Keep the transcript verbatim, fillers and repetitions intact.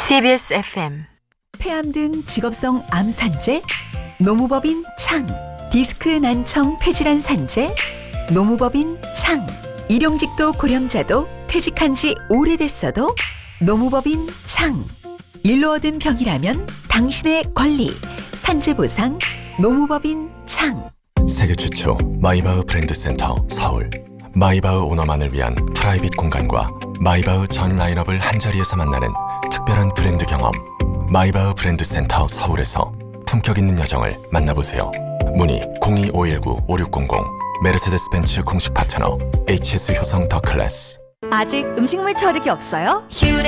티비에스 에프엠 폐암 등 직업성 암 산재, 노무법인 창, 디스크 난청 폐질환 산재, 노무법인 창, 일용직도 고령자도 퇴직한 지 오래됐어도 노무법인 창, 일로 얻은 병이라면 당신의 권리, 산재보상, 노무법인 창. 세계 최초 마이바흐 브랜드 센터 서울. 마이바흐 오너만을 위한 프라이빗 공간과 마이바흐 전 라인업을 한자리에서 만나는 특별한 브랜드 경험. 마이바흐 브랜드 센터 서울에서 품격 있는 여정을 만나보세요. 문의 공이 오일구 오육공공. 메르세데스 벤츠 공식 파트너 에이치에스 효성 더 클래스. 아직 음식물 처리기 없어요? 휴레